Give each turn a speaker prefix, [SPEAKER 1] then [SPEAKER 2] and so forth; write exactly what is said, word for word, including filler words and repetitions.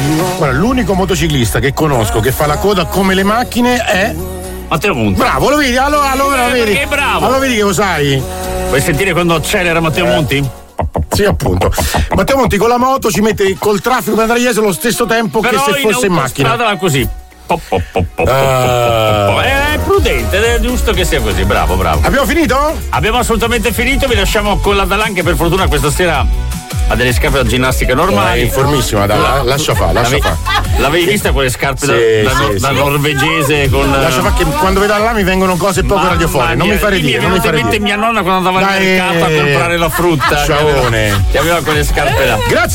[SPEAKER 1] Guarda, l'unico motociclista che conosco che fa la coda come le macchine è
[SPEAKER 2] Matteo Monti.
[SPEAKER 1] Bravo, lo vedi? Allora, allora
[SPEAKER 2] eh,
[SPEAKER 1] vedi.
[SPEAKER 2] Che bravo.
[SPEAKER 1] Allora vedi che lo sai?
[SPEAKER 2] Vuoi sentire quando accelera Matteo
[SPEAKER 1] Eh.
[SPEAKER 2] Monti?
[SPEAKER 1] Sì, appunto. Matteo Monti con la moto ci mette col traffico per andare a Jesolo allo stesso tempo
[SPEAKER 2] Però
[SPEAKER 1] che se fosse in,
[SPEAKER 2] in
[SPEAKER 1] macchina.
[SPEAKER 2] autostrada va così. Pop, pop, pop, pop,
[SPEAKER 1] Uh.
[SPEAKER 2] pop, pop. È prudente, è giusto che sia così. Bravo, bravo.
[SPEAKER 1] Abbiamo finito?
[SPEAKER 2] Abbiamo assolutamente finito. Vi lasciamo con la Dalan che per fortuna questa sera ha delle scarpe da ginnastica normali.
[SPEAKER 1] È informissima, dai, la, lascia fa, lascia
[SPEAKER 2] L'avevi,
[SPEAKER 1] fa.
[SPEAKER 2] l'avevi vista quelle scarpe
[SPEAKER 1] Sì,
[SPEAKER 2] da, da,
[SPEAKER 1] sì,
[SPEAKER 2] da
[SPEAKER 1] sì.
[SPEAKER 2] norvegese con.
[SPEAKER 1] Lascia fa che quando vedo là mi vengono cose poco
[SPEAKER 2] Mamma
[SPEAKER 1] radiofoniche. Non
[SPEAKER 2] mia,
[SPEAKER 1] mi fare
[SPEAKER 2] lì
[SPEAKER 1] dire,
[SPEAKER 2] mi
[SPEAKER 1] non mi
[SPEAKER 2] è venuta
[SPEAKER 1] fare
[SPEAKER 2] in mente
[SPEAKER 1] dire.
[SPEAKER 2] mia nonna quando andava al
[SPEAKER 1] Dai.
[SPEAKER 2] mercato a comprare la frutta.
[SPEAKER 1] Ciaone.
[SPEAKER 2] Che aveva quelle scarpe là.
[SPEAKER 1] Grazie.